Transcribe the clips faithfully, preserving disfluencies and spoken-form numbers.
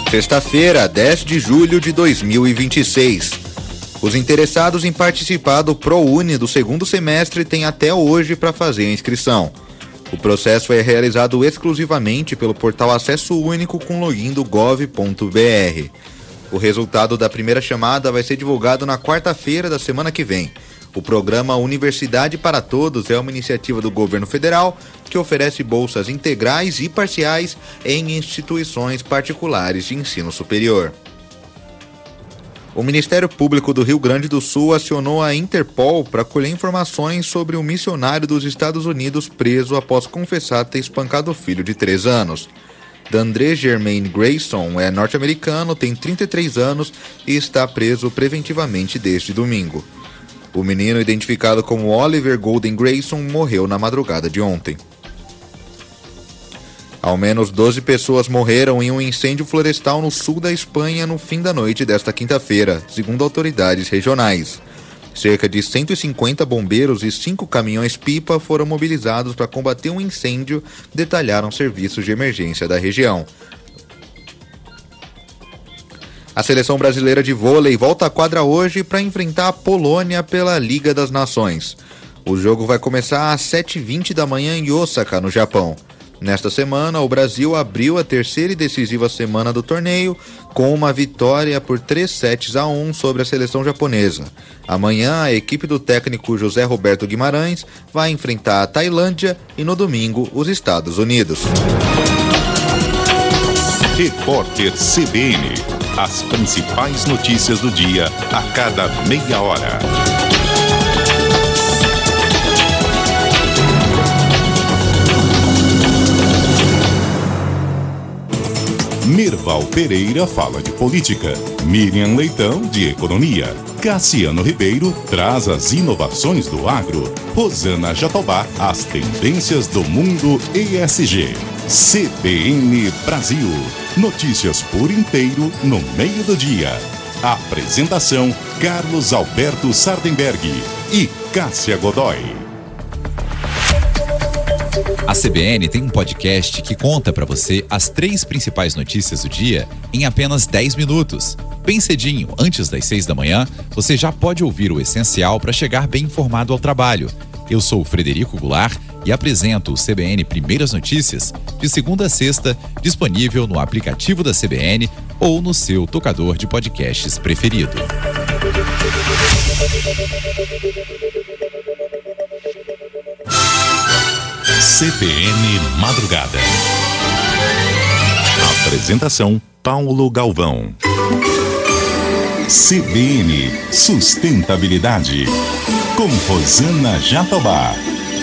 Sexta-feira, dez de julho de dois mil e vinte e seis. Os interessados em participar do ProUni do segundo semestre têm até hoje para fazer a inscrição. O processo é realizado exclusivamente pelo portal Acesso Único com login do gov ponto br. O resultado da primeira chamada vai ser divulgado na quarta-feira da semana que vem. O programa Universidade para Todos é uma iniciativa do governo federal que oferece bolsas integrais e parciais em instituições particulares de ensino superior. O Ministério Público do Rio Grande do Sul acionou a Interpol para colher informações sobre um missionário dos Estados Unidos preso após confessar ter espancado o filho de três anos. Dandre Germain Grayson é norte-americano, tem trinta e três anos e está preso preventivamente desde domingo. O menino, identificado como Oliver Golden Grayson, morreu na madrugada de ontem. Ao menos doze pessoas morreram em um incêndio florestal no sul da Espanha no fim da noite desta quinta-feira, segundo autoridades regionais. Cerca de cento e cinquenta bombeiros e cinco caminhões-pipa foram mobilizados para combater um incêndio, detalharam serviços de emergência da região. A seleção brasileira de vôlei volta à quadra hoje para enfrentar a Polônia pela Liga das Nações. O jogo vai começar às sete e vinte da manhã em Osaka, no Japão. Nesta semana, o Brasil abriu a terceira e decisiva semana do torneio com uma vitória por três sets a um sobre a seleção japonesa. Amanhã, a equipe do técnico José Roberto Guimarães vai enfrentar a Tailândia e no domingo, os Estados Unidos. Repórter C B N. As principais notícias do dia a cada meia hora. Mirval Pereira fala de política, Miriam Leitão de economia, Cassiano Ribeiro traz as inovações do agro, Rosana Jatobá as tendências do mundo E S G. C B N Brasil, notícias por inteiro no meio do dia. Apresentação Carlos Alberto Sardenberg e Cássia Godoy. A C B N tem um podcast que conta para você as três principais notícias do dia em apenas dez minutos. Bem cedinho, antes das seis da manhã, você já pode ouvir o essencial para chegar bem informado ao trabalho. Eu sou o Frederico Goulart e apresento o C B N Primeiras Notícias de segunda a sexta, disponível no aplicativo da C B N ou no seu tocador de podcasts preferido. C B N Madrugada. Apresentação Paulo Galvão. C B N Sustentabilidade com Rosana Jatobá.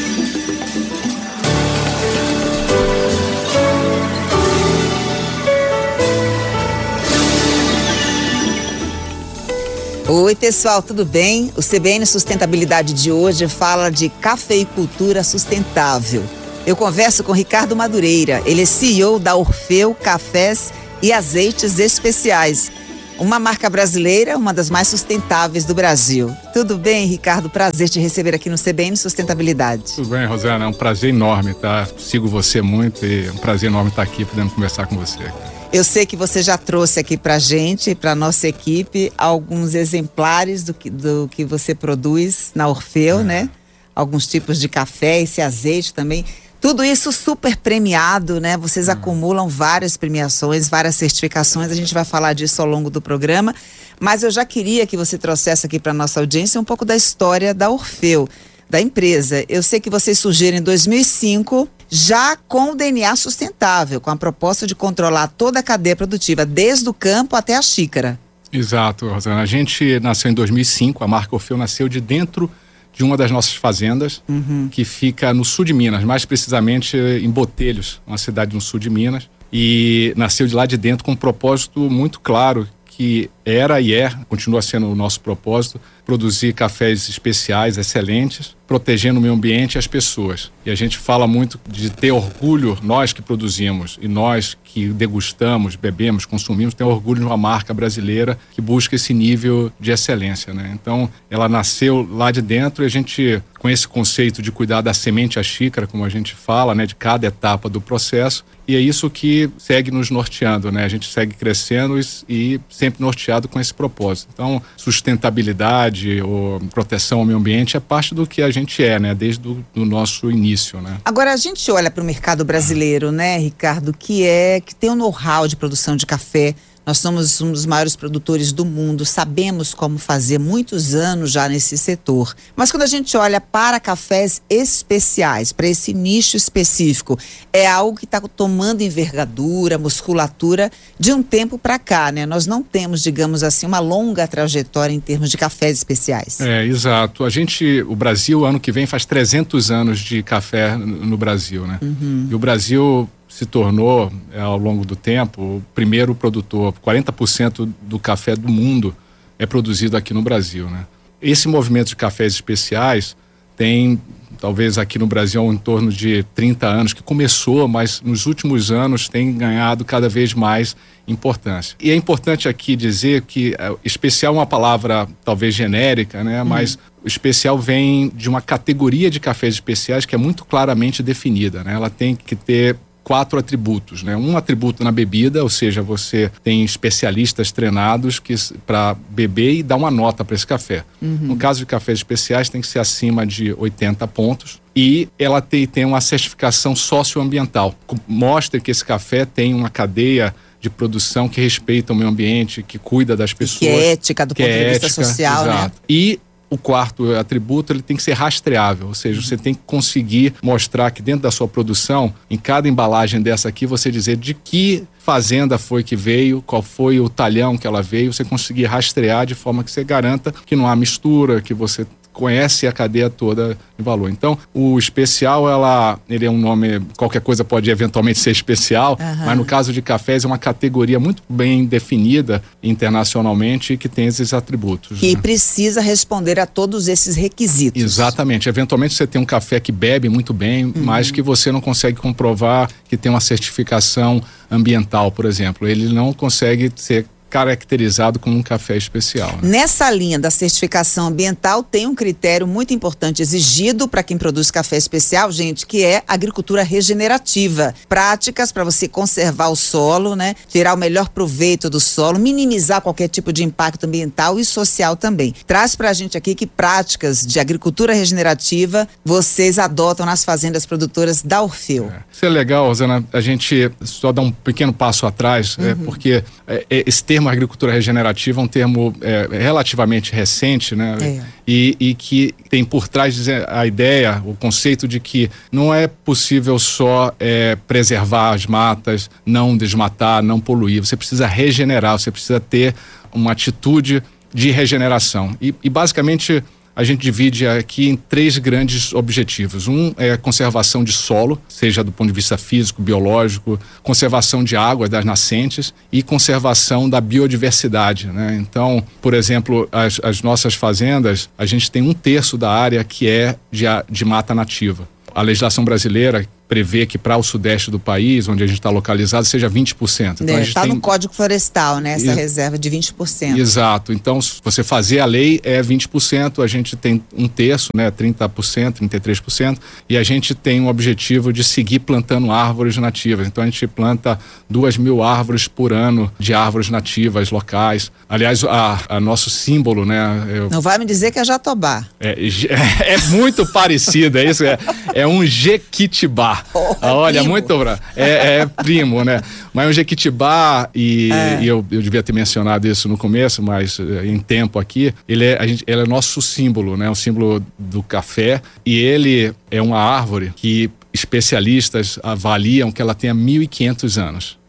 Oi pessoal, tudo bem? O C B N Sustentabilidade de hoje fala de cafeicultura sustentável. Eu converso com Ricardo Madureira, ele é C E O da Orfeu Cafés e Azeites Especiais, uma marca brasileira, uma das mais sustentáveis do Brasil. Tudo bem, Ricardo? Prazer te receber aqui no C B N Sustentabilidade. Tudo bem, Rosana, é um prazer enorme, tá? Sigo você muito e é um prazer enorme estar aqui podendo conversar com você. Eu sei que você já trouxe aqui pra gente, pra nossa equipe, alguns exemplares do que, do que você produz na Orfeu, é. né? Alguns tipos de café, esse azeite também. Tudo isso super premiado, né? Vocês hum. acumulam várias premiações, várias certificações. A gente vai falar disso ao longo do programa. Mas eu já queria que você trouxesse aqui pra nossa audiência um pouco da história da Orfeu, da empresa. Eu sei que vocês surgiram em dois mil e cinco... já com o D N A sustentável, com a proposta de controlar toda a cadeia produtiva, desde o campo até a xícara. Exato, Rosana. A gente nasceu em dois mil e cinco, a marca Orfeu nasceu de dentro de uma das nossas fazendas, uhum. que fica no sul de Minas, mais precisamente em Botelhos, uma cidade no sul de Minas, e nasceu de lá de dentro com um propósito muito claro, que era e é, continua sendo o nosso propósito, produzir cafés especiais, excelentes, protegendo o meio ambiente e as pessoas. E a gente fala muito de ter orgulho, nós que produzimos e nós que degustamos, bebemos, consumimos, ter orgulho de uma marca brasileira que busca esse nível de excelência, né? Então, ela nasceu lá de dentro e a gente, com esse conceito de cuidar da semente à xícara, como a gente fala, né, de cada etapa do processo, e é isso que segue nos norteando, né? A gente segue crescendo e, e sempre norteado com esse propósito. Então, sustentabilidade ou proteção ao meio ambiente é parte do que a gente é, né? Desde o do nosso início, né? Agora, a gente olha para o mercado brasileiro, né, Ricardo, que é, que tem um know-how de produção de café. Nós somos um dos maiores produtores do mundo, sabemos como fazer, muitos anos já nesse setor. Mas quando a gente olha para cafés especiais, para esse nicho específico, é algo que está tomando envergadura, musculatura de um tempo para cá, né? Nós não temos, digamos assim, uma longa trajetória em termos de cafés especiais. É, exato. A gente, o Brasil, ano que vem, faz trezentos anos de café no, no Brasil, né? Uhum. E o Brasil se tornou, ao longo do tempo, o primeiro produtor. quarenta por cento do café do mundo é produzido aqui no Brasil, né? Esse movimento de cafés especiais tem, talvez aqui no Brasil, em torno de trinta anos, que começou, mas nos últimos anos tem ganhado cada vez mais importância. E é importante aqui dizer que uh, especial é uma palavra talvez genérica, né? Uhum. Mas o especial vem de uma categoria de cafés especiais que é muito claramente definida, né? Ela tem que ter quatro atributos, né? Um atributo na bebida, ou seja, você tem especialistas treinados que para beber e dar uma nota para esse café. Uhum. No caso de cafés especiais, tem que ser acima de oitenta pontos. E ela tem, tem uma certificação socioambiental. Mostra que esse café tem uma cadeia de produção que respeita o meio ambiente, que cuida das pessoas. Que é ética do ponto é de vista ética, social, exato, né? E o quarto atributo, ele tem que ser rastreável, ou seja, você tem que conseguir mostrar que dentro da sua produção, em cada embalagem dessa aqui, você dizer de que fazenda foi que veio, qual foi o talhão que ela veio, você conseguir rastrear de forma que você garanta que não há mistura, que você conhece a cadeia toda de valor. Então, o especial, ela, ele é um nome, qualquer coisa pode eventualmente ser especial, uhum. Mas no caso de cafés é uma categoria muito bem definida internacionalmente e que tem esses atributos. E né? precisa responder a todos esses requisitos. Exatamente. Eventualmente você tem um café que bebe muito bem, uhum. mas que você não consegue comprovar que tem uma certificação ambiental, por exemplo. Ele não consegue ser caracterizado como um café especial. Né? Nessa linha da certificação ambiental tem um critério muito importante exigido para quem produz café especial, gente, que é agricultura regenerativa. Práticas para você conservar o solo, né? Tirar o melhor proveito do solo, minimizar qualquer tipo de impacto ambiental e social também. Traz para a gente aqui que práticas de agricultura regenerativa vocês adotam nas fazendas produtoras da Orfeu. É. Isso é legal, Rosana, a gente só dá um pequeno passo atrás, uhum. é, porque é, é, esse termo termo agricultura regenerativa é um termo é, relativamente recente, né? É. E, e que tem por trás a ideia, o conceito de que não é possível só é, preservar as matas, não desmatar, não poluir. Você precisa regenerar, você precisa ter uma atitude de regeneração. E, e basicamente a gente divide aqui em três grandes objetivos. Um é a conservação de solo, seja do ponto de vista físico, biológico, conservação de água das nascentes e conservação da biodiversidade, né? Então, por exemplo, as, as nossas fazendas, a gente tem um terço da área que é de, de mata nativa. A legislação brasileira prevê que para o sudeste do país, onde a gente está localizado, seja vinte por cento. Então, está tem... no Código Florestal, né? Essa e... reserva de vinte por cento. Exato. Então, se você fazer a lei, é vinte por cento, a gente tem um terço, né? trinta por cento, trinta e três por cento, e a gente tem um objetivo de seguir plantando árvores nativas. Então, a gente planta duas mil árvores por ano de árvores nativas locais. Aliás, a, a nosso símbolo, né? Eu... Não vai me dizer que é jatobá. É, é, é muito parecido, é isso. É, é um jequitibá. Oh, é Olha, primo. muito é, é primo, né? Mas um jequitibá, e, é. e eu, eu devia ter mencionado isso no começo, mas em tempo aqui, ele é, a gente, ele é nosso símbolo, né? O símbolo do café, e ele é uma árvore que especialistas avaliam que ela tenha mil e quinhentos anos.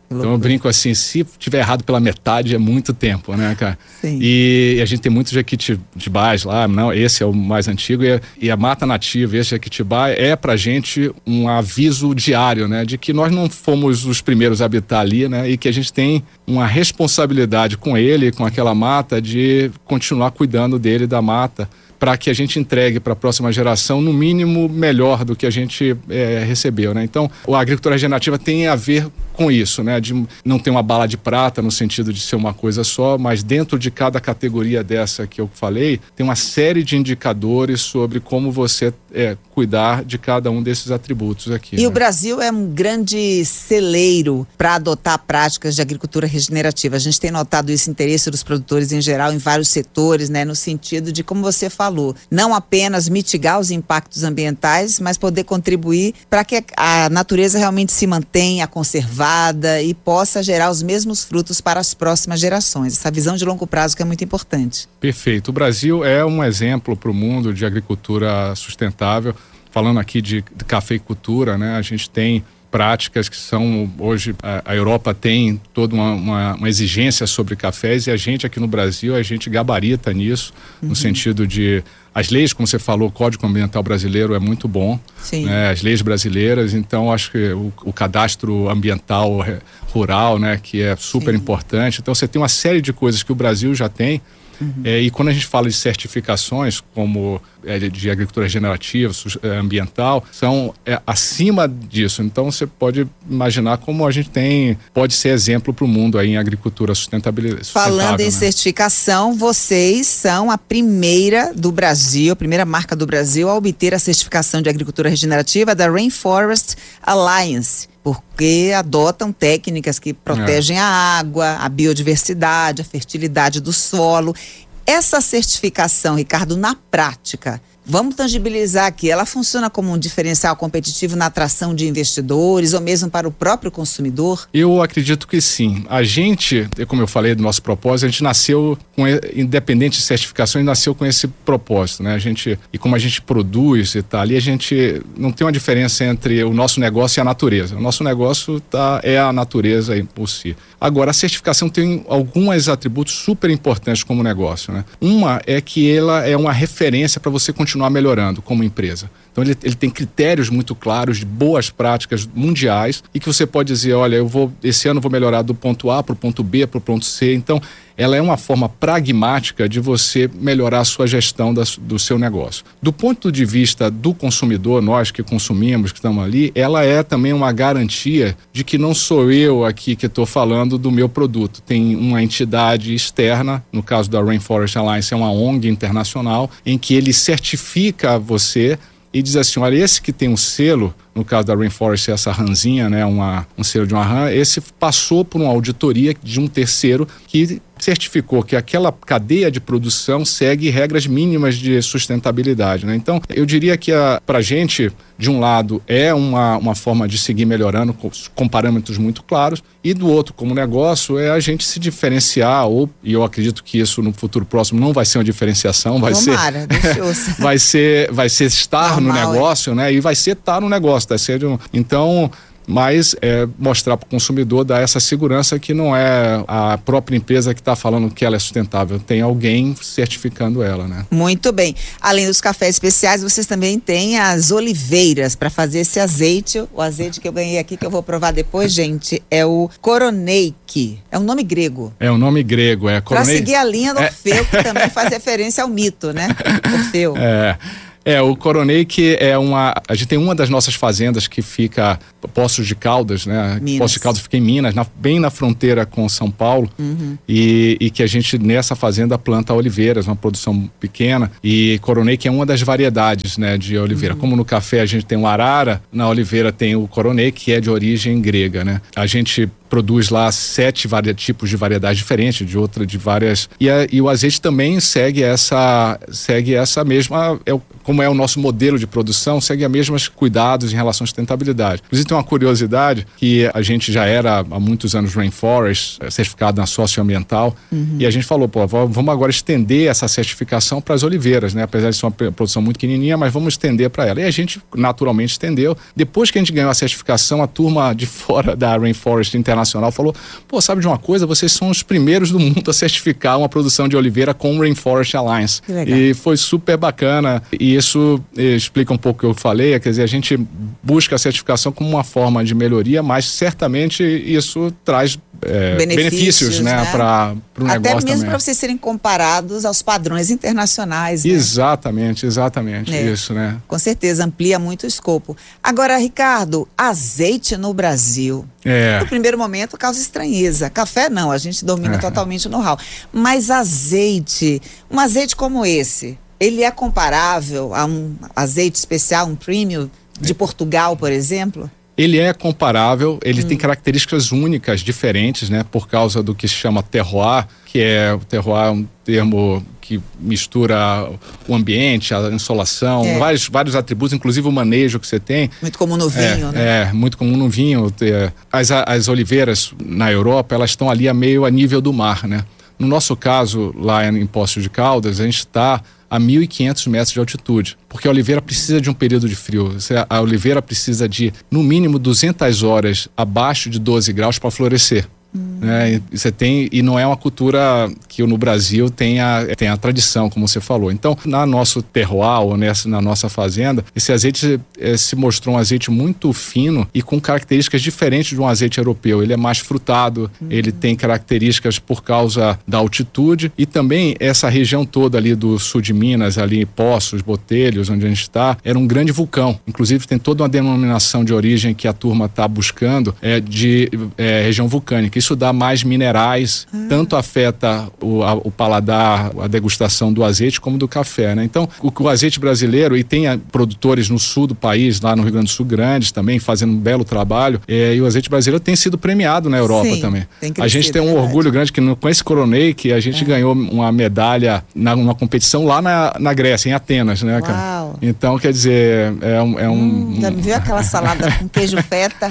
Então eu brinco assim, se tiver errado pela metade é muito tempo, né, cara? Sim. E, e a gente tem muitos jequitibás lá, não, esse é o mais antigo, e, e a mata nativa, esse jequitibá é pra gente um aviso diário, né, de que nós não fomos os primeiros a habitar ali, né, e que a gente tem uma responsabilidade com ele, com aquela mata, de continuar cuidando dele, da mata, para que a gente entregue para a próxima geração, no mínimo, melhor do que a gente é, recebeu, né? Então, a agricultura regenerativa tem a ver com isso, né? De não ter uma bala de prata no sentido de ser uma coisa só, mas dentro de cada categoria dessa que eu falei, tem uma série de indicadores sobre como você é, cuidar de cada um desses atributos aqui. E né? o Brasil é um grande celeiro para adotar práticas de agricultura regenerativa. A gente tem notado esse interesse dos produtores em geral em vários setores, né? No sentido de, como você falou, falou, não apenas mitigar os impactos ambientais, mas poder contribuir para que a natureza realmente se mantenha conservada e possa gerar os mesmos frutos para as próximas gerações. Essa visão de longo prazo que é muito importante. Perfeito. O Brasil é um exemplo para o mundo de agricultura sustentável. Falando aqui de, de cafeicultura, né? A gente tem práticas que são, hoje a, a Europa tem toda uma, uma, uma exigência sobre cafés, e a gente aqui no Brasil, a gente gabarita nisso, uhum. no sentido de, as leis, como você falou, o Código Ambiental Brasileiro é muito bom, né, as leis brasileiras, então acho que o, o cadastro ambiental rural, né, que é super Sim. importante, então você tem uma série de coisas que o Brasil já tem. Uhum. É, e quando a gente fala de certificações, como é, de agricultura regenerativa, ambiental, são é, acima disso. Então você pode imaginar como a gente tem, pode ser exemplo para o mundo aí em agricultura sustentável. Falando em né? certificação, vocês são a primeira do Brasil, a primeira marca do Brasil a obter a certificação de agricultura regenerativa da Rainforest Alliance, porque adotam técnicas que protegem é. a água, a biodiversidade, a fertilidade do solo. Essa certificação, Ricardo, na prática, vamos tangibilizar aqui, ela funciona como um diferencial competitivo na atração de investidores ou mesmo para o próprio consumidor? Eu acredito que sim. A gente, como eu falei do nosso propósito, a gente nasceu, com, independente de certificações, nasceu com esse propósito, né? A gente, e como a gente produz e tá ali, a gente não tem uma diferença entre o nosso negócio e a natureza. O nosso negócio tá, é a natureza por si. Agora, a certificação tem alguns atributos super importantes como negócio, né? Uma é que ela é uma referência para você continuar melhorando como empresa. Então ele, ele tem critérios muito claros de boas práticas mundiais e que você pode dizer, olha, eu vou esse ano vou melhorar do ponto A para o ponto B para o ponto C. Então ela é uma forma pragmática de você melhorar a sua gestão das, do seu negócio. Do ponto de vista do consumidor, nós que consumimos, que estamos ali, ela é também uma garantia de que não sou eu aqui que estou falando do meu produto. Tem uma entidade externa, no caso da Rainforest Alliance, é uma O N G internacional, em que ele certifica você e diz assim, olha, esse que tem um selo, no caso da Rainforest, essa ranzinha, né, uma, um selo de uma rã, esse passou por uma auditoria de um terceiro que certificou que aquela cadeia de produção segue regras mínimas de sustentabilidade, né? Então, eu diria que para a gente, de um lado, é uma, uma forma de seguir melhorando com, com parâmetros muito claros, e do outro, como negócio, é a gente se diferenciar, ou, e eu acredito que isso no futuro próximo não vai ser uma diferenciação, vai Tomara, ser vai ser vai ser estar Normal, no negócio, é. né? E vai ser estar no negócio, vai ser de um, então mas é, mostrar para o consumidor, dar essa segurança que não é a própria empresa que está falando que ela é sustentável, tem alguém certificando ela, né? Muito bem. Além dos cafés especiais, vocês também têm as oliveiras para fazer esse azeite. O azeite que eu ganhei aqui, que eu vou provar depois, gente, é o Koroneiki. É um nome grego. É um nome grego, é Para seguir a linha do Orfeu, é. que também faz referência ao mito, né? Orfeu. É. É, o Koroneiki é uma... A gente tem uma das nossas fazendas que fica... Poços de Caldas, né? Minas. Poços de Caldas fica em Minas, na, bem na fronteira com São Paulo. Uhum. E, e que a gente, nessa fazenda, planta oliveiras, uma produção pequena. E Koroneiki é uma das variedades, né, de oliveira. Uhum. Como no café a gente tem o arara, na oliveira tem o Koroneiki, que é de origem grega, né? A gente produz lá sete vari... tipos de variedades diferentes, de outra, de várias... E, a, e o azeite também segue essa, segue essa mesma... É, como é o nosso modelo de produção, segue a mesmas cuidados em relação à sustentabilidade. Inclusive tem uma curiosidade que a gente já era há muitos anos Rainforest, certificado na socioambiental, uhum. e a gente falou, pô, vamos agora estender essa certificação para as oliveiras, né? Apesar de ser uma produção muito pequenininha, mas vamos estender para ela. E a gente naturalmente estendeu. Depois que a gente ganhou a certificação, a turma de fora da Rainforest Internacional internacional falou, pô, sabe de uma coisa? Vocês são os primeiros do mundo a certificar uma produção de oliveira com o Rainforest Alliance. Que legal. E foi super bacana, e isso explica um pouco o que eu falei, quer dizer, a gente busca a certificação como uma forma de melhoria, mas certamente isso traz é, benefícios, benefícios né, né? para o negócio até mesmo também. Para vocês serem comparados aos padrões internacionais, né? Exatamente, exatamente, é. Isso, né? Com certeza, amplia muito o escopo. Agora, Ricardo, azeite no Brasil, é. no primeiro momento causa estranheza. Café não, a gente domina é. totalmente o know-how. Mas azeite, um azeite como esse, ele é comparável a um azeite especial, um premium de Portugal, por exemplo? Ele é comparável, ele hum. tem características únicas, diferentes, né? Por causa do que se chama terroir, que é o terroir é um termo que mistura o ambiente, a insolação, é. vários, vários atributos, inclusive o manejo que você tem. Muito comum no vinho, é, né? É, muito comum no vinho. As, as oliveiras na Europa, elas estão ali a meio a nível do mar, né? No nosso caso, lá em Poços de Caldas, a gente está a mil e quinhentos metros de altitude, porque a oliveira precisa de um período de frio. A oliveira precisa de, no mínimo, duzentas horas abaixo de doze graus para florescer. Hum. Né? E você tem, e não é uma cultura que no Brasil tem a, tem a tradição, como você falou. Então, na nosso terroir, ou nessa, na nossa fazenda, esse azeite eh, se mostrou um azeite muito fino e com características diferentes de um azeite europeu. Ele é mais frutado, hum. ele tem características por causa da altitude, e também essa região toda ali do sul de Minas, ali Poços, Botelhos, onde a gente está, era um grande vulcão. Inclusive tem toda uma denominação de origem que a turma está buscando, é, de é, região vulcânica. Isso dá mais minerais, ah. tanto afeta o, a, o paladar, a degustação do azeite, como do café, né? Então, o, o azeite brasileiro, e tem a, produtores no sul do país, lá no Rio Grande do Sul, grandes também, fazendo um belo trabalho, é, e o azeite brasileiro tem sido premiado na Europa. Sim, também. Tem crescido, a gente tem um verdade. orgulho grande que no, com esse Coronei, que a gente é. ganhou uma medalha na, numa competição lá na, na Grécia, em Atenas, né, cara? Uau. Então, quer dizer, é um... É um, hum, já me viu aquela salada com queijo feta?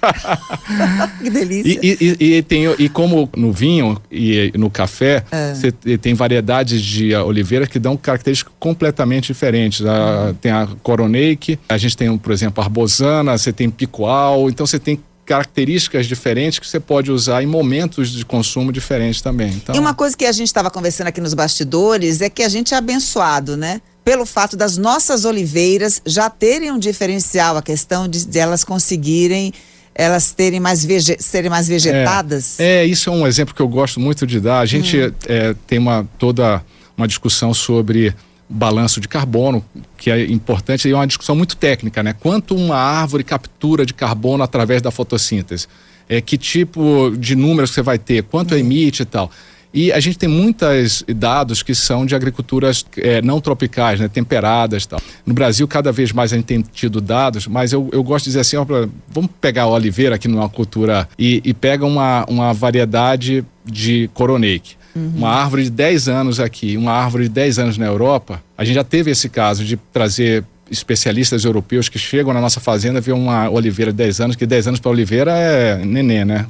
Que delícia. E, e, e, tem, e como no vinho e no café, é. você tem variedades de oliveira que dão características completamente diferentes. A, tem a Coroneik, a gente tem, por exemplo, a Arbosana, você tem Picual, então você tem características diferentes que você pode usar em momentos de consumo diferentes também. Então... E uma coisa que a gente estava conversando aqui nos bastidores é que a gente é abençoado, né? Pelo fato das nossas oliveiras já terem um diferencial, a questão de, de elas conseguirem elas terem mais vege- serem mais vegetadas. É, é, isso é um exemplo que eu gosto muito de dar. A gente hum. é, tem uma, toda uma discussão sobre balanço de carbono, que é importante, e é uma discussão muito técnica, né? Quanto uma árvore captura de carbono através da fotossíntese? É, que tipo de números que você vai ter? Quanto hum. emite e tal? E a gente tem muitos dados que são de agriculturas é, não tropicais, né, temperadas e tal. No Brasil, cada vez mais a gente tem tido dados, mas eu, eu gosto de dizer assim, ó, vamos pegar a oliveira aqui numa cultura e, e pega uma, uma variedade de Coroneik. Uhum. Uma árvore de dez anos aqui, uma árvore de dez anos na Europa. A gente já teve esse caso de trazer especialistas europeus que chegam na nossa fazenda, vê uma oliveira de dez anos, que dez anos para oliveira é nenê, né?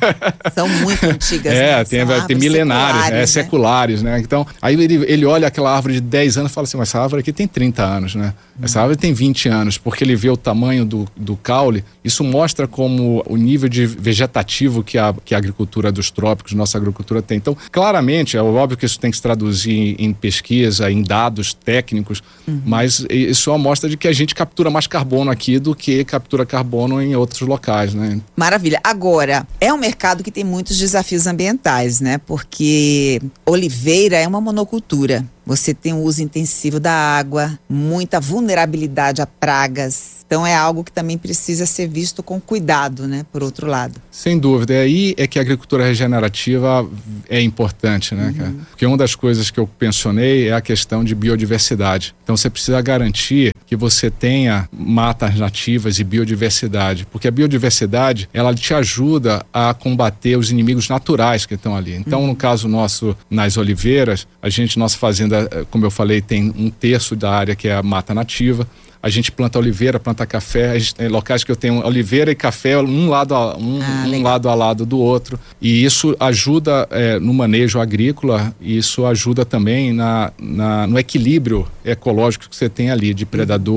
É. São muito antigas. É, né? tem, tem milenários, seculares, é, né? seculares, né? Então, aí ele, ele olha aquela árvore de dez anos e fala assim, mas essa árvore aqui tem trinta anos, né? Hum. Essa árvore tem vinte anos, porque ele vê o tamanho do, do caule. Isso mostra como o nível de vegetativo que a, que a agricultura dos trópicos, nossa agricultura tem. Então, claramente, é óbvio que isso tem que se traduzir em, em pesquisa, em dados técnicos, uhum. mas isso é uma mostra de que a gente captura mais carbono aqui do que captura carbono em outros locais, né? Maravilha. Agora, é um mercado que tem muitos desafios ambientais, né? Porque oliveira é uma monocultura. Você tem um uso intensivo da água, muita vulnerabilidade a pragas. Então é algo que também precisa ser visto com cuidado, né? Por outro lado. Sem dúvida. E aí é que a agricultura regenerativa é importante, né, uhum. cara? Porque uma das coisas que eu mencionei é a questão de biodiversidade. Então você precisa garantir que você tenha matas nativas e biodiversidade. Porque a biodiversidade, ela te ajuda a combater os inimigos naturais que estão ali. Então, uhum. no caso nosso, nas oliveiras, a gente, nossa fazenda, como eu falei, tem um terço da área que é a mata nativa. A gente planta oliveira, planta café. A gente tem locais que eu tenho oliveira e café um lado a, um, ah, um lado a lado do outro. E isso ajuda é, no manejo agrícola, e isso ajuda também na, na, no equilíbrio ecológico que você tem ali, de predadores.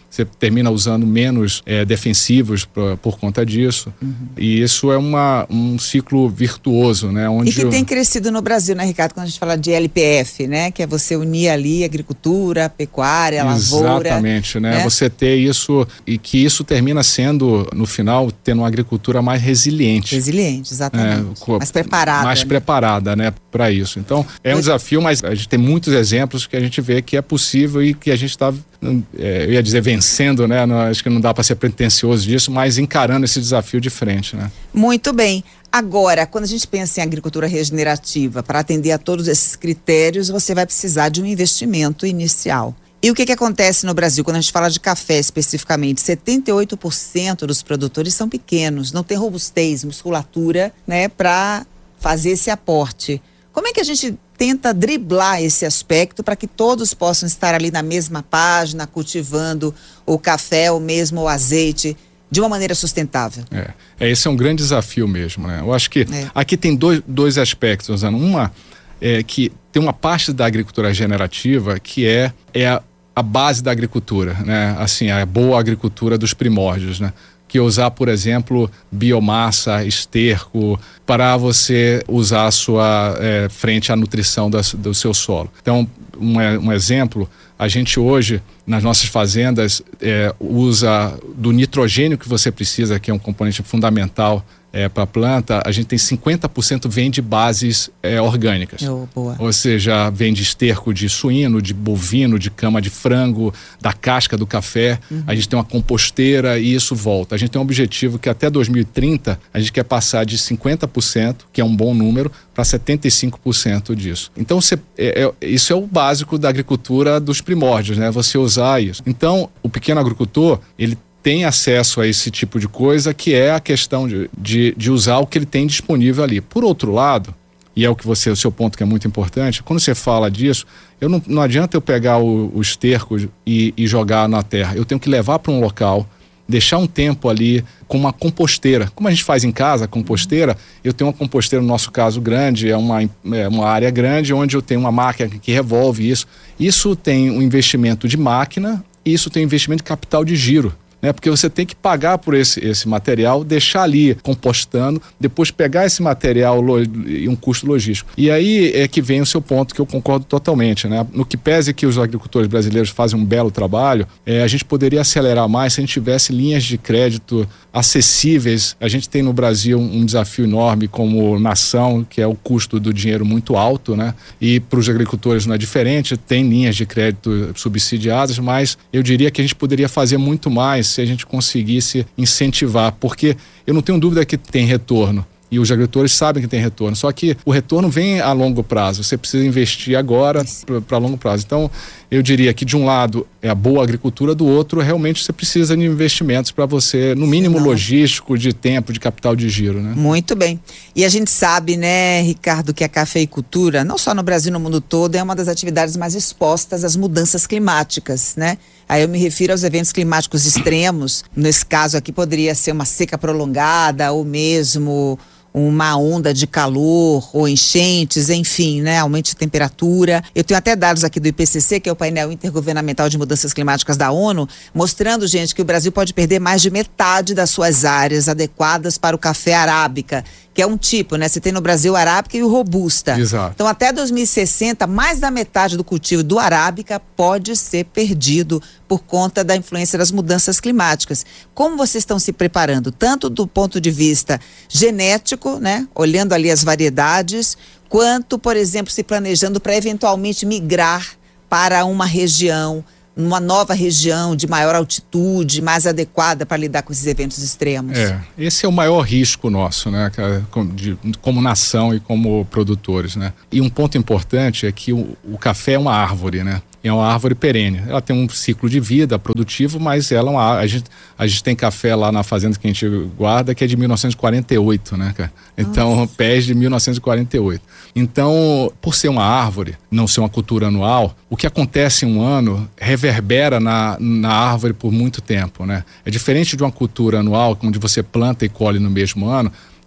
você termina usando menos é, defensivos pra, por conta disso. Uhum. E isso é uma, um ciclo virtuoso, né? Onde e que eu... tem crescido no Brasil, né, Ricardo? Quando a gente fala de L P F, né? Que é você unir ali agricultura, pecuária, lavoura. Exatamente, né? né? Você ter isso, e que isso termina sendo, no final, tendo uma agricultura mais resiliente. Resiliente, exatamente. É, mais preparada. Mais né? preparada, né? Para isso. Então, é um desafio, mas a gente tem muitos exemplos que a gente vê que é possível e que a gente está, é, eu ia dizer vencendo, né? Não, acho que não dá para ser pretensioso disso, mas encarando esse desafio de frente, né? Muito bem. Agora, quando a gente pensa em agricultura regenerativa, para atender a todos esses critérios, você vai precisar de um investimento inicial. E o que que acontece no Brasil? Quando a gente fala de café especificamente, setenta e oito por cento dos produtores são pequenos, não tem robustez, musculatura, né, para fazer esse aporte. Como é que a gente tenta driblar esse aspecto para que todos possam estar ali na mesma página, cultivando o café ou mesmo o azeite de uma maneira sustentável? É, é esse é um grande desafio mesmo, né? Eu acho que é. aqui tem dois, dois aspectos, Rosana. Uma é que tem uma parte da agricultura regenerativa que é, é a, a base da agricultura, né? Assim, a boa agricultura dos primórdios, né? Que é usar, por exemplo, biomassa, esterco, para você usar a sua é, frente à nutrição da, do seu solo. Então, um, um exemplo, a gente hoje, nas nossas fazendas, é, usa do nitrogênio que você precisa, que é um componente fundamental é, para a planta, a gente tem cinquenta por cento vem de bases é, orgânicas. Oh, boa. Ou seja, vem de esterco de suíno, de bovino, de cama de frango, da casca do café. Uhum. A gente tem uma composteira e isso volta. A gente tem um objetivo que até dois mil e trinta a gente quer passar de cinquenta por cento, que é um bom número, para setenta e cinco por cento disso. Então, você, é, é, isso é o básico da agricultura dos primórdios, né? Você usar isso. Então, o pequeno agricultor, ele tem acesso a esse tipo de coisa, que é a questão de, de, de usar o que ele tem disponível ali. Por outro lado, e é o que você, o seu ponto que é muito importante, quando você fala disso, eu não, não adianta eu pegar o, o esterco e, e jogar na terra. Eu tenho que levar para um local, deixar um tempo ali com uma composteira. Como a gente faz em casa, a composteira, eu tenho uma composteira, no nosso caso, grande, é uma, é uma área grande onde eu tenho uma máquina que revolve isso. Isso tem um investimento de máquina e isso tem um investimento de capital de giro. Né? Porque você tem que pagar por esse, esse material, deixar ali compostando, depois pegar esse material e um custo logístico. E aí é que vem o seu ponto, que eu concordo totalmente, né? No que pese que os agricultores brasileiros fazem um belo trabalho, é, a gente poderia acelerar mais se a gente tivesse linhas de crédito acessíveis. A gente tem no Brasil um, um desafio enorme como nação, que é o custo do dinheiro muito alto, né? E para os agricultores não é diferente, tem linhas de crédito subsidiadas, mas eu diria que a gente poderia fazer muito mais se a gente conseguisse incentivar, porque eu não tenho dúvida que tem retorno. E os agricultores sabem que tem retorno, só que o retorno vem a longo prazo, você precisa investir agora para longo prazo. Então, eu diria que de um lado é a boa agricultura, do outro realmente você precisa de investimentos para você, no mínimo Não. logístico, de tempo, de capital de giro, né? Muito bem. E a gente sabe, né, Ricardo, que a cafeicultura, não só no Brasil, no mundo todo, é uma das atividades mais expostas às mudanças climáticas, né? Aí eu me refiro aos eventos climáticos extremos. Nesse caso aqui poderia ser uma seca prolongada ou mesmo uma onda de calor ou enchentes, enfim, né, aumento de temperatura. Eu tenho até dados aqui do I P C C, que é o painel intergovernamental de mudanças climáticas da ONU, mostrando, gente, que o Brasil pode perder mais de metade das suas áreas adequadas para o café arábica, que é um tipo, né? Você tem no Brasil o arábica e o robusta. Exato. Então, até dois mil e sessenta, mais da metade do cultivo do arábica pode ser perdido por conta da influência das mudanças climáticas. Como vocês estão se preparando, tanto do ponto de vista genético, né? Olhando ali as variedades, quanto, por exemplo, se planejando para eventualmente migrar para uma região, numa nova região de maior altitude, mais adequada para lidar com esses eventos extremos? É, esse é o maior risco nosso, né, de, como nação e como produtores, né? E um ponto importante é que o, o café é uma árvore, né? É uma árvore perene. Ela tem um ciclo de vida produtivo, mas ela é uma a gente, a gente tem café lá na fazenda que a gente guarda, que é de mil novecentos e quarenta e oito, né, cara? Então, Nossa. pés de mil novecentos e quarenta e oito. Então, por ser uma árvore, não ser uma cultura anual, o que acontece em um ano reverbera na, na árvore por muito tempo, né? É diferente de uma cultura anual, onde você planta e colhe no mesmo ano.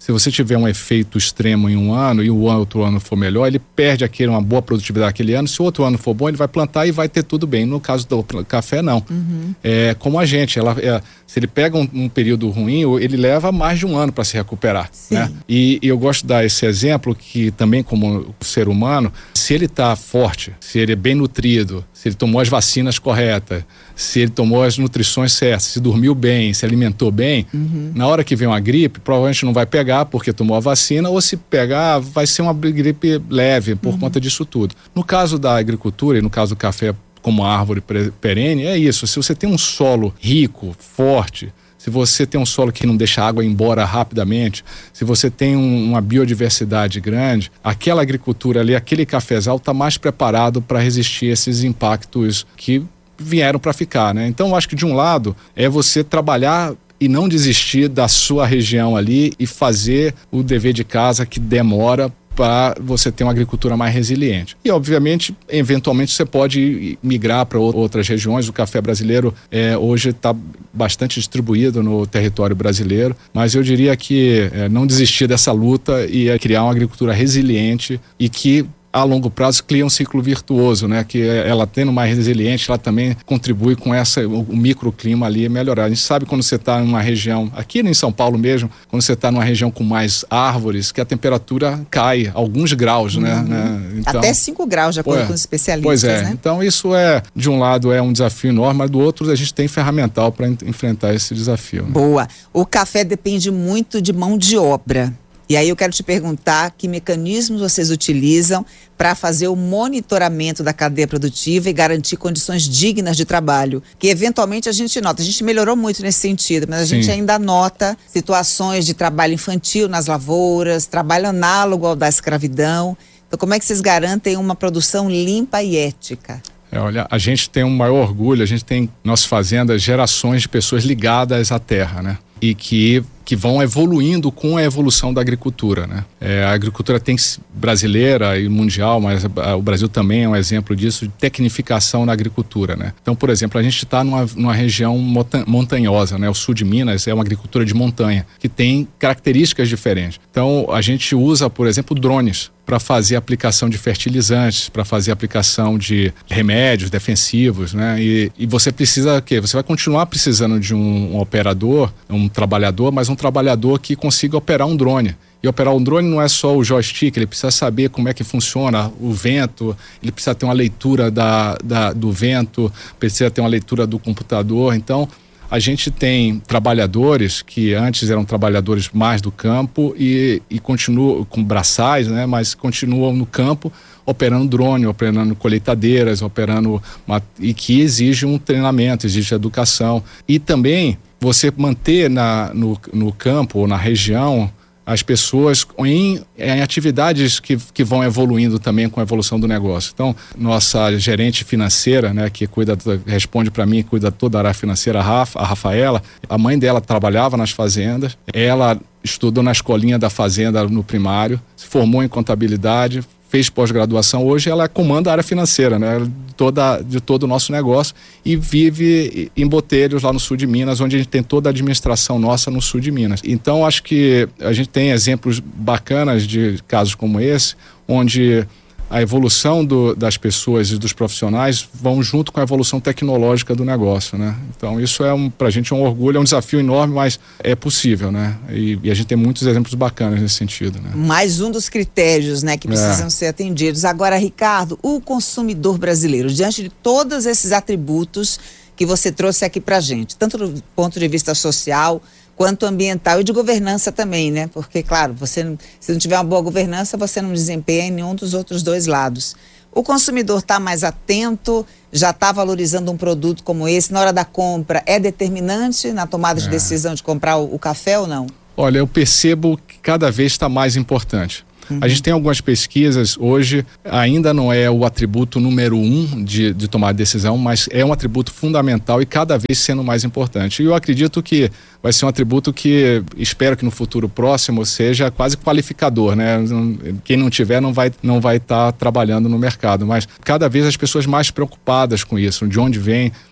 se você tiver um efeito extremo em um ano e o outro ano for melhor, ele perde aquele, uma boa produtividade naquele ano. Se o outro ano for bom, ele vai plantar e vai ter tudo bem. No caso do café, não. Uhum. É como a gente, ela, é, se ele pega um, um período ruim, ele leva mais de um ano para se recuperar. Né? E, e eu gosto de dar esse exemplo que também, como ser humano, se ele está forte, se ele é bem nutrido, se ele tomou as vacinas corretas, se ele tomou as nutrições certas, se dormiu bem, se alimentou bem, uhum. na hora que vem uma gripe, provavelmente não vai pegar porque tomou a vacina, ou se pegar, vai ser uma gripe leve por uhum. conta disso tudo. No caso da agricultura e no caso do café como árvore perene, é isso. Se você tem um solo rico, forte, se você tem um solo que não deixa a água embora rapidamente, se você tem um, uma biodiversidade grande, aquela agricultura ali, aquele cafezal está mais preparado para resistir a esses impactos que vieram para ficar, né? Então, eu acho que de um lado é você trabalhar e não desistir da sua região ali e fazer o dever de casa que demora para você ter uma agricultura mais resiliente. E, obviamente, eventualmente você pode migrar para outras regiões. O café brasileiro é, hoje está bastante distribuído no território brasileiro, mas eu diria que é, não desistir dessa luta e é criar uma agricultura resiliente e que a longo prazo cria um ciclo virtuoso, né? Que ela tendo mais resiliente, ela também contribui com essa, o, o microclima ali melhorar. A gente sabe quando você está em uma região, aqui em São Paulo mesmo, quando você está numa região com mais árvores, que a temperatura cai alguns graus, uhum. né? né? Então, até cinco graus, de acordo é, com os especialistas, pois é. né? Então isso é, de um lado é um desafio enorme, mas do outro a gente tem ferramental para enfrentar esse desafio. Né? Boa. O café depende muito de mão de obra. E aí eu quero te perguntar que mecanismos vocês utilizam para fazer o monitoramento da cadeia produtiva e garantir condições dignas de trabalho. Que eventualmente a gente nota, a gente melhorou muito nesse sentido, mas a Sim. gente ainda nota situações de trabalho infantil nas lavouras, trabalho análogo ao da escravidão. Então como é que vocês garantem uma produção limpa e ética? É, olha, a gente tem um maior orgulho, a gente tem, nossas fazendas, gerações de pessoas ligadas à terra, né? E que, que vão evoluindo com a evolução da agricultura, né? É, a agricultura tem brasileira e mundial, mas a, o Brasil também é um exemplo disso, de tecnificação na agricultura, né? Então, por exemplo, a gente está numa, numa região montanhosa, né? O sul de Minas é uma agricultura de montanha, que tem características diferentes. Então, a gente usa, por exemplo, drones para fazer aplicação de fertilizantes, para fazer aplicação de remédios defensivos, né? E, e você precisa o quê? Você vai continuar precisando de um, um operador, um trabalhador, mas um trabalhador que consiga operar um drone. E operar um drone não é só o joystick, ele precisa saber como é que funciona o vento, ele precisa ter uma leitura da, da, do vento, precisa ter uma leitura do computador. Então, a gente tem trabalhadores que antes eram trabalhadores mais do campo e, e continuam com braçais, né? Mas continuam no campo operando drone, operando colheitadeiras, operando uma, e que exige um treinamento, exige educação. E também você manter na, no, no campo ou na região as pessoas em, em atividades que, que vão evoluindo também com a evolução do negócio. Então, nossa gerente financeira, né, que cuida, responde para mim, cuida toda a área financeira, a, Rafa, a Rafaela, a mãe dela trabalhava nas fazendas, ela estudou na escolinha da fazenda no primário, se formou em contabilidade, fez pós-graduação, hoje ela comanda a área financeira, né, toda, de todo o nosso negócio e vive em Botelhos, lá no sul de Minas, onde a gente tem toda a administração nossa no sul de Minas. Então, acho que a gente tem exemplos bacanas de casos como esse, onde a evolução do, das pessoas e dos profissionais vão junto com a evolução tecnológica do negócio, né? Então isso é um, pra gente é um orgulho, é um desafio enorme, mas é possível, né? E, e a gente tem muitos exemplos bacanas nesse sentido, né? Mais um dos critérios, né, que precisam é. ser atendidos. Agora, Ricardo, o consumidor brasileiro, diante de todos esses atributos que você trouxe aqui pra gente, tanto do ponto de vista social, quanto ambiental e de governança também, né? Porque, claro, você não, se não tiver uma boa governança, você não desempenha em nenhum dos outros dois lados. O consumidor está mais atento, já está valorizando um produto como esse, na hora da compra, é determinante na tomada de é. decisão de comprar o, o café ou não? Olha, eu percebo que cada vez está mais importante. Uhum. A gente tem algumas pesquisas, hoje ainda não é o atributo número um de, de tomar decisão, mas é um atributo fundamental e cada vez sendo mais importante. E eu acredito que vai ser um atributo que espero que no futuro próximo seja quase qualificador, né? Quem não tiver não vai não vai estar trabalhando no mercado, mas cada vez as pessoas mais preocupadas com isso, de onde vem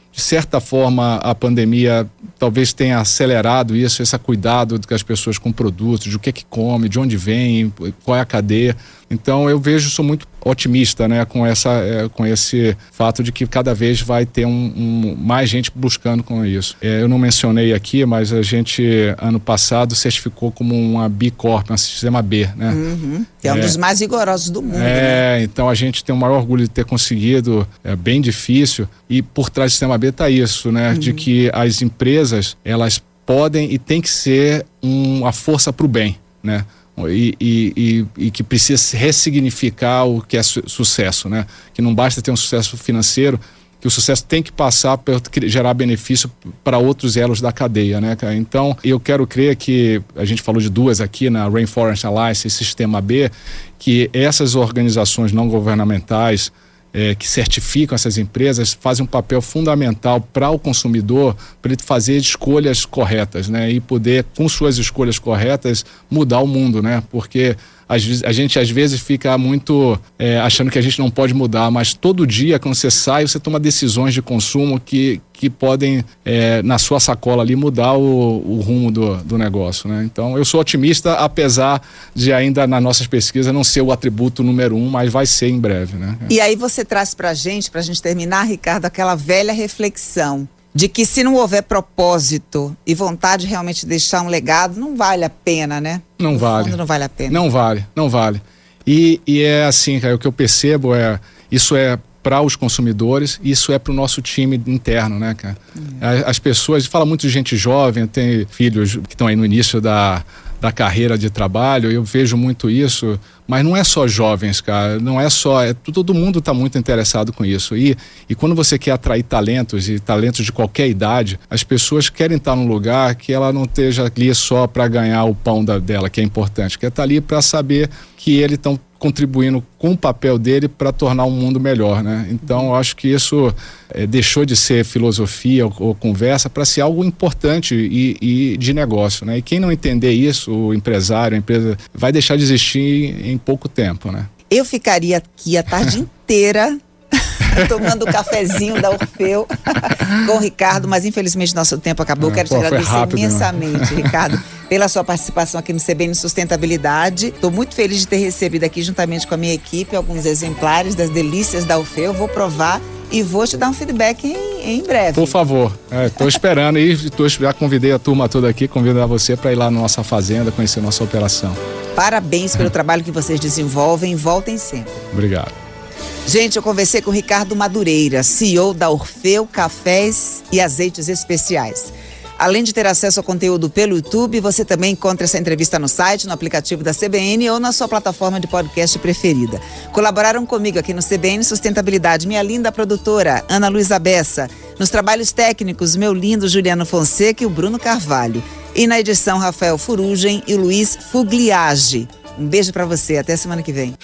De certa forma, a pandemia talvez tenha acelerado isso, esse cuidado que as pessoas com produtos, de o que é que come, de onde vem, qual é a cadeia. Então eu vejo, sou muito otimista, né, com, essa, é, com esse fato de que cada vez vai ter um, um, mais gente buscando com isso. É, eu não mencionei aqui, mas a gente, ano passado, certificou como uma B Corp, um sistema B, né? Uhum. Que é um é, dos mais rigorosos do mundo. É, né? Então a gente tem o maior orgulho de ter conseguido, é bem difícil, e por trás do sistema B está isso, né, uhum. de que as empresas, elas podem e tem que ser um, a força para o bem, né? E, e, e, e que precisa ressignificar o que é su- sucesso, né? Que não basta ter um sucesso financeiro, que o sucesso tem que passar para gerar benefício para outros elos da cadeia, né? Então, eu quero crer que, a gente falou de duas aqui, na Rainforest Alliance e Sistema B, que essas organizações não governamentais É, que certificam essas empresas, fazem um papel fundamental para o consumidor, para ele fazer escolhas corretas, né? E poder, com suas escolhas corretas, mudar o mundo, né? Porque a, a gente às vezes fica muito é, achando que a gente não pode mudar, mas todo dia, quando você sai, você toma decisões de consumo que, que podem, é, na sua sacola ali, mudar o, o rumo do, do negócio, né? Então, eu sou otimista, apesar de ainda nas nossas pesquisas não ser o atributo número um, mas vai ser em breve, né? E aí você traz pra gente, pra gente terminar, Ricardo, aquela velha reflexão de que se não houver propósito e vontade de realmente deixar um legado, não vale a pena, né? Não no vale. Fundo, não vale a pena. Não vale, não vale. E, e é assim, cara, o que eu percebo é, isso é para os consumidores, isso é para o nosso time interno, né, cara? É. As pessoas, fala muito de gente jovem, tem filhos que estão aí no início da, da carreira de trabalho, eu vejo muito isso, mas não é só jovens, cara, não é só, é, todo mundo está muito interessado com isso, e, e quando você quer atrair talentos, e talentos de qualquer idade, as pessoas querem estar num lugar que ela não esteja ali só para ganhar o pão da, dela, que é importante, quer estar ali para saber que eles estão contribuindo com o papel dele para tornar o mundo melhor, né? Então, eu acho que isso é, deixou de ser filosofia ou, ou conversa para ser algo importante e, e de negócio, né? E quem não entender isso, o empresário, a empresa, vai deixar de existir em, em pouco tempo, né? Eu ficaria aqui a tarde inteira tomando o cafezinho da Orfeu com o Ricardo, mas infelizmente nosso tempo acabou. É, Quero pô, te agradecer rápido, imensamente, né? Ricardo, pela sua participação aqui no C B N Sustentabilidade. Estou muito feliz de ter recebido aqui, juntamente com a minha equipe, alguns exemplares das delícias da Orfeu. Vou provar e vou te dar um feedback em, em breve. Por favor, estou é, esperando e tô, já convidei a turma toda aqui, convido a você para ir lá na nossa fazenda, conhecer nossa operação. Parabéns pelo trabalho que vocês desenvolvem, voltem sempre. Obrigado. Gente, eu conversei com o Ricardo Madureira, C E O da Orfeu Cafés e Azeites Especiais. Além de ter acesso ao conteúdo pelo YouTube, você também encontra essa entrevista no site, no aplicativo da C B N ou na sua plataforma de podcast preferida. Colaboraram comigo aqui no C B N Sustentabilidade, minha linda produtora, Ana Luísa Bessa. Nos trabalhos técnicos, meu lindo Juliano Fonseca e o Bruno Carvalho. E na edição, Rafael Furugem e Luiz Fugliage. Um beijo pra você, até semana que vem.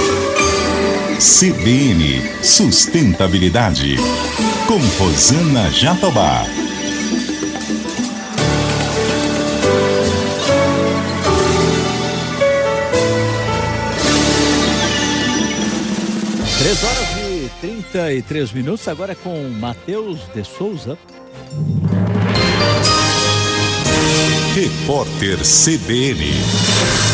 C B N Sustentabilidade, com Rosana Jatobá. três horas e trinta e três minutos, agora com Matheus de Souza. Repórter C B N.